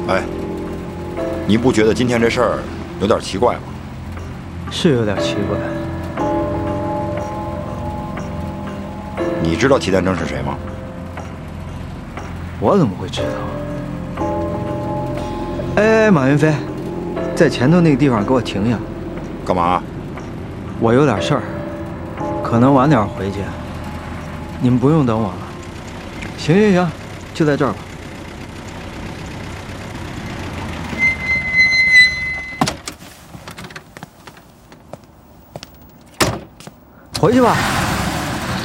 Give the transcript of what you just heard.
哎，你不觉得今天这事儿有点奇怪吗？ 是有点奇怪。 你知道齐天正是谁吗？ 我怎么会知道？哎，马云飞，在前头那个地方给我停下。 干嘛？ 我有点事儿，可能晚点回去。你们不用等我了。行，就在这儿吧。回去吧。